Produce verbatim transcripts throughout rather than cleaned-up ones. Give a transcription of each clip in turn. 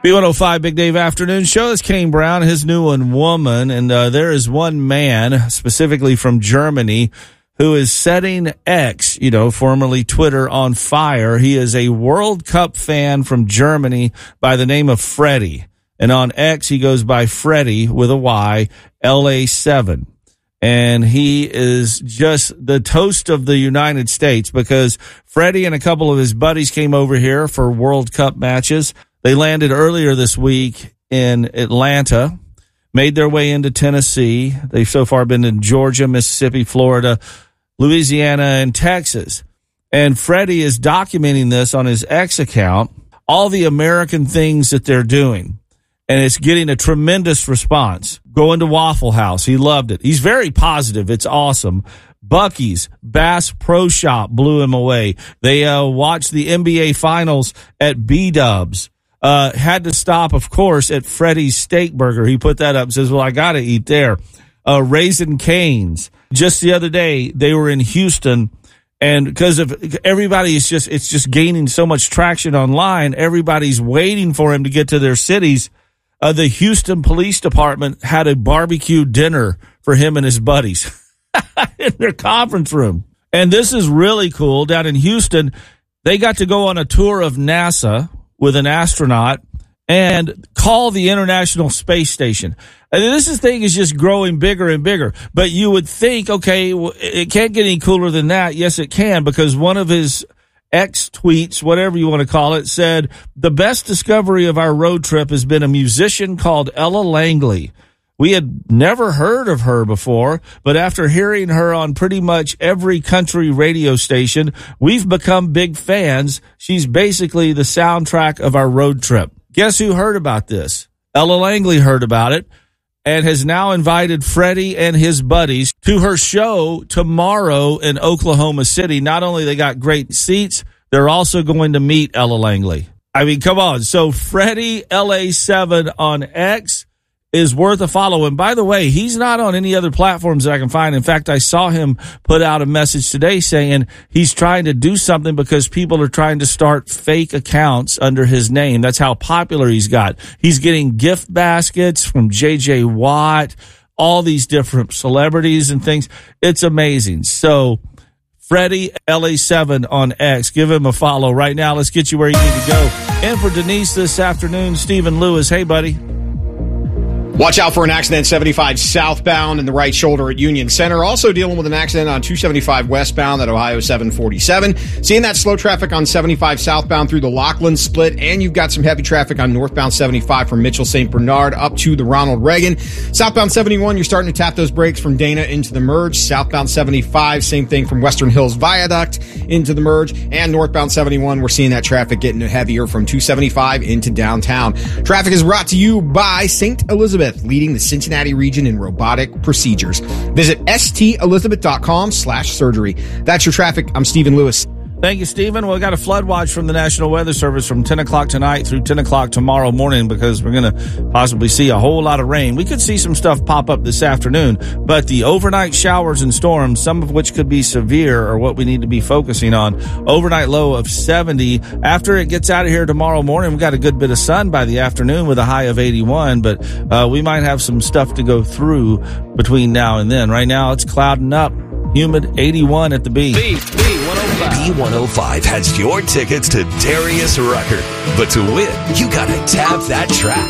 B one oh five Big Dave Afternoon Show is Kane Brown, his new one, Woman. And uh, there is one man, specifically from Germany, who is setting X, you know, formerly Twitter, on fire. He is a World Cup fan from Germany by the name of Freddie. And on X, he goes by Freddie with a Y, L A seven. And he is just the toast of the United States because Freddie and a couple of his buddies came over here for World Cup matches. They landed earlier this week in Atlanta, made their way into Tennessee. They've so far been in Georgia, Mississippi, Florida, Louisiana, and Texas. And Freddie is documenting this on his X account, all the American things that they're doing. And it's getting a tremendous response. Going to Waffle House. He loved it. He's very positive. It's awesome. Buc-ee's, Bass Pro Shop blew him away. They uh, watched the N B A Finals at B-Dubs. Uh, had to stop, of course, at Freddie's Steak Burger. He put that up and says, well, I got to eat there. Uh, Raising Cane's. Just the other day, they were in Houston, and because of everybody is just, it's just gaining so much traction online, everybody's waiting for him to get to their cities. Uh, the Houston Police Department had a barbecue dinner for him and his buddies in their conference room. And this is really cool. Down in Houston, they got to go on a tour of NASA with an astronaut and call the International Space Station. And this is, thing is just growing bigger and bigger. But you would think, okay, well, it can't get any cooler than that. Yes, it can, because one of his X tweets, whatever you want to call it, said, the best discovery of our road trip has been a musician called Ella Langley. We had never heard of her before, but after hearing her on pretty much every country radio station, we've become big fans. She's basically the soundtrack of our road trip. Guess who heard about this? Ella Langley heard about it and has now invited Freddie and his buddies to her show tomorrow in Oklahoma City. Not only they got great seats, they're also going to meet Ella Langley. I mean, come on. So Freddie L A seven on X is worth a follow. And by the way, he's not on any other platforms that I can find. In fact, I saw him put out a message today saying he's trying to do something because people are trying to start fake accounts under his name. That's how popular he's got. He's getting gift baskets from J J Watt, all these different celebrities and things. It's amazing. So Freddie L A seven on X. Give him a follow right now. Let's get you where you need to go. And for Denise this afternoon, Stephen Lewis. Hey, buddy. Watch out for an accident seventy-five southbound in the right shoulder at Union Center. Also dealing with an accident on two seventy-five westbound at Ohio seven forty-seven. Seeing that slow traffic on seventy-five southbound through the Lockland split, and you've got some heavy traffic on northbound seventy-five from Mitchell Saint Bernard up to the Ronald Reagan. Southbound seventy-one, you're starting to tap those brakes from Dana into the merge. Southbound seventy-five, same thing from Western Hills Viaduct into the merge. And northbound seventy-one, we're seeing that traffic getting heavier from two seventy-five into downtown. Traffic is brought to you by Saint Elizabeth, leading the Cincinnati region in robotic procedures. Visit stelizabeth.com slash surgery. That's your traffic. I'm Stephen Lewis. Thank you, Stephen. Well, we got a flood watch from the National Weather Service from ten o'clock tonight through ten o'clock tomorrow morning because we're going to possibly see a whole lot of rain. We could see some stuff pop up this afternoon, but the overnight showers and storms, some of which could be severe, are what we need to be focusing on. Overnight low of seventy. After it gets out of here tomorrow morning, we got a good bit of sun by the afternoon with a high of eighty-one, but uh, we might have some stuff to go through between now and then. Right now, it's clouding up. Humid, eighty-one at the B. B, B one oh five. B one oh five has your tickets to Darius Rucker. But to win, you gotta tap that track.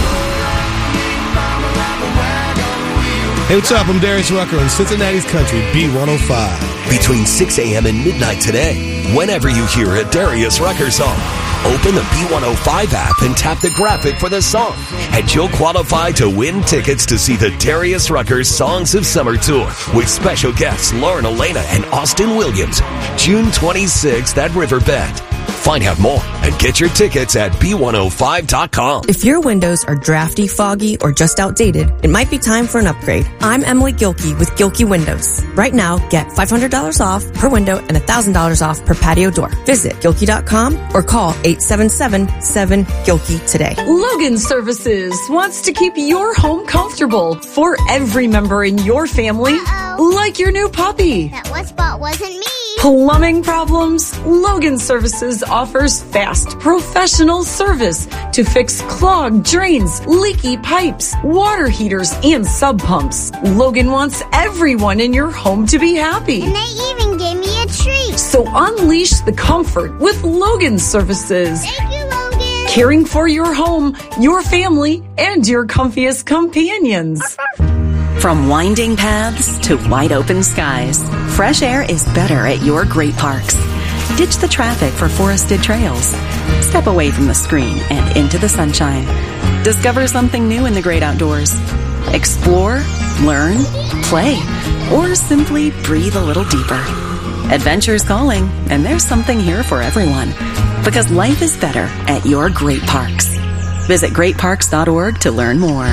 Hey, what's up? I'm Darius Rucker on Cincinnati's Country, B one oh five. Between six a.m. and midnight today, whenever you hear a Darius Rucker song, open the B one oh five app and tap the graphic for the song, and you'll qualify to win tickets to see the Darius Rucker Songs of Summer Tour with special guests Lauren Elena and Austin Williams, June twenty-sixth at Riverbend. Find out more and get your tickets at B one oh five dot com. If your windows are drafty, foggy, or just outdated, it might be time for an upgrade. I'm Emily Gilkey with Gilkey Windows. Right now, get five hundred dollars off per window and one thousand dollars off per patio door. Visit Gilkey dot com or call eight seven seven, seven, Gilkey today. Logan Services wants to keep your home comfortable for every member in your family, Uh-oh. like your new puppy. That one spot wasn't me. Plumbing problems? Logan Services offers fast, professional service to fix clogged drains, leaky pipes, water heaters, and sub pumps. Logan wants everyone in your home to be happy. And they even gave me a treat. So unleash the comfort with Logan Services. Thank you, Logan. Caring for your home, your family, and your comfiest companions. From winding paths to wide open skies, fresh air is better at your great parks. Ditch the traffic for forested trails. Step away from the screen and into the sunshine. Discover something new in the great outdoors. Explore, learn, play, or simply breathe a little deeper. Adventure's calling, and there's something here for everyone. Because life is better at your great parks. Visit great parks dot org to learn more.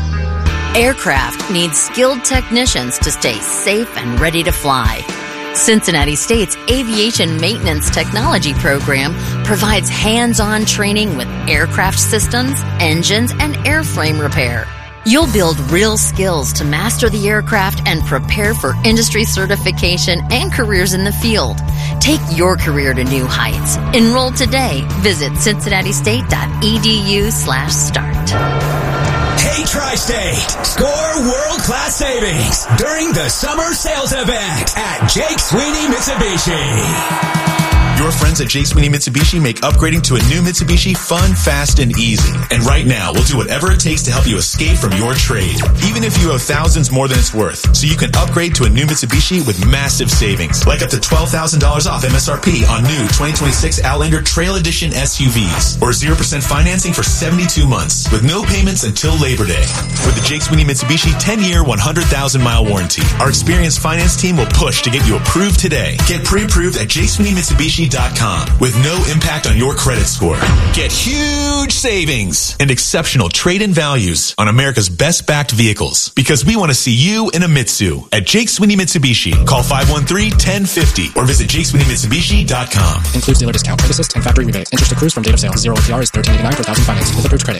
Aircraft needs skilled technicians to stay safe and ready to fly. Cincinnati State's Aviation Maintenance Technology Program provides hands-on training with aircraft systems, engines, and airframe repair. You'll build real skills to master the aircraft and prepare for industry certification and careers in the field. Take your career to new heights. Enroll today. Visit cincinnati state dot e d u slash start. Hey, Tri-State, score world-class savings during the summer sales event at Jake Sweeney Mitsubishi. Your friends at Jake Sweeney Mitsubishi make upgrading to a new Mitsubishi fun, fast, and easy. And right now, we'll do whatever it takes to help you escape from your trade, even if you have thousands more than it's worth. So you can upgrade to a new Mitsubishi with massive savings, like up to twelve thousand dollars off M S R P on new twenty twenty-six Outlander Trail Edition S U Vs, or zero percent financing for seventy-two months, with no payments until Labor Day. With the Jake Sweeney Mitsubishi ten-year, one hundred thousand mile warranty, our experienced finance team will push to get you approved today. Get pre-approved at jake sweeney mitsubishi dot com with no impact on your credit score. Get huge savings and exceptional trade-in values on America's best-backed vehicles, because we want to see you in a Mitsu at Jake Sweeney Mitsubishi. Call five one three, one zero five zero or visit jake sweeney mitsubishi dot com. Includes dealer discount, credit assist, and factory rebate. Interest accrues from date of sale. Zero A P R is thirteen eighty-nine per thousand finance with approved credit.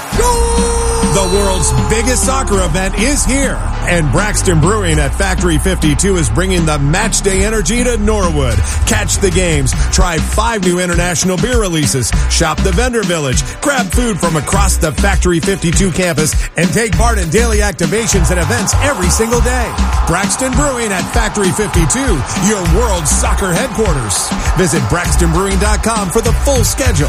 The world's biggest soccer event is here, and Braxton Brewing at Factory fifty-two is bringing the match day energy to Norwood. Catch the games, try five new international beer releases, shop the vendor village, grab food from across the Factory fifty-two campus, and take part in daily activations and events every single day. Braxton Brewing at Factory fifty-two, your world soccer headquarters. Visit braxton brewing dot com for the full schedule.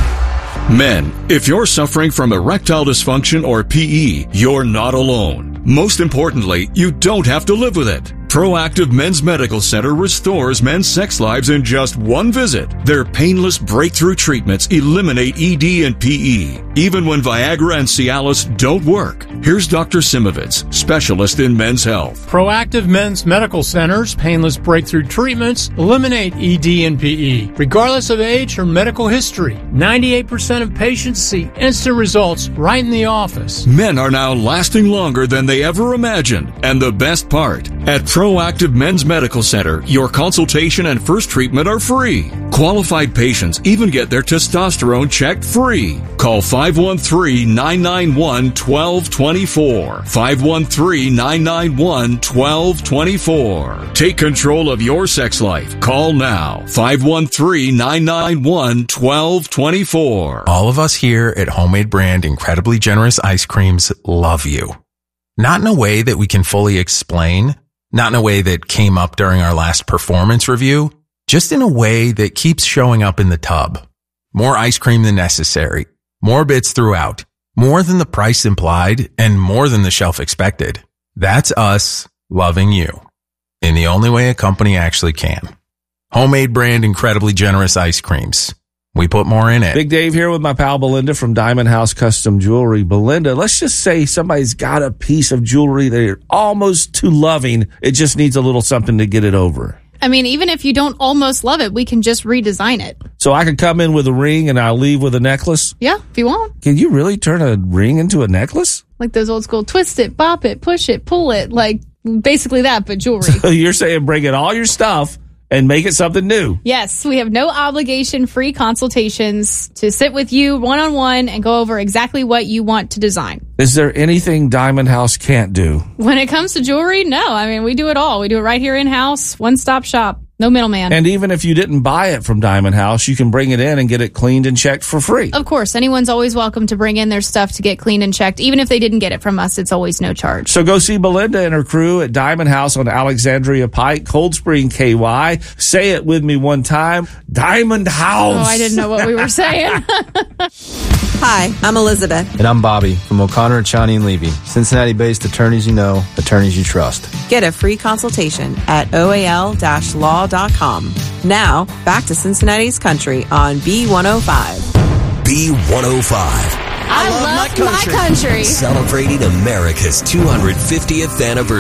Men, if you're suffering from erectile dysfunction or P E, you're not alone. Most importantly, you don't have to live with it. Proactive Men's Medical Center restores men's sex lives in just one visit. Their painless breakthrough treatments eliminate E D and P E, even when Viagra and Cialis don't work. Here's Doctor Simovitz, specialist in men's health. Proactive Men's Medical Center's painless breakthrough treatments eliminate E D and P E, regardless of age or medical history. ninety-eight percent of patients see instant results right in the office. Men are now lasting longer than they ever imagined. And the best part, at Proactive Men's Medical Center, your consultation and first treatment are free. Qualified patients even get their testosterone checked free. Call five one three, nine nine one, one two two four. five one three, nine nine one, one two two four. Take control of your sex life. Call now. five one three, nine nine one, one two two four. All of us here at Homemade Brand Incredibly Generous Ice Creams love you. Not in a way that we can fully explain, not in a way that came up during our last performance review, just in a way that keeps showing up in the tub. More ice cream than necessary, more bits throughout, more than the price implied, and more than the shelf expected. That's us loving you in the only way a company actually can. Homemade Brand Incredibly Generous Ice Creams. We put more in it. Big Dave here with my pal Belinda from Diamond House Custom Jewelry. Belinda, let's just say somebody's got a piece of jewelry they're almost too loving. It just needs a little something to get it over. I mean, even if you don't almost love it, we can just redesign it. So I could come in with a ring and I'll leave with a necklace? Yeah, if you want. Can you really turn a ring into a necklace? Like those old school twist it, bop it, push it, pull it, like basically that, but jewelry. So you're saying bring in all your stuff and make it something new. Yes, we have no obligation, free consultations to sit with you one-on-one and go over exactly what you want to design. Is there anything Diamond House can't do? When it comes to jewelry, no. I mean, we do it all. We do it right here in-house, one-stop shop. No middleman. And even if you didn't buy it from Diamond House, you can bring it in and get it cleaned and checked for free. Of course, anyone's always welcome to bring in their stuff to get cleaned and checked. Even if they didn't get it from us, it's always no charge. So go see Belinda and her crew at Diamond House on Alexandria Pike, Cold Spring, K Y. Say it with me one time. Diamond House. Oh, I didn't know what we were saying. Hi, I'm Elizabeth. And I'm Bobby from O'Connor, Chani and Levy. Cincinnati-based attorneys you know, attorneys you trust. Get a free consultation at O A L law dot com. Now, back to Cincinnati's Country on B one oh five. B one oh five. I, I love, love my country. my country. Celebrating America's two hundred fiftieth anniversary.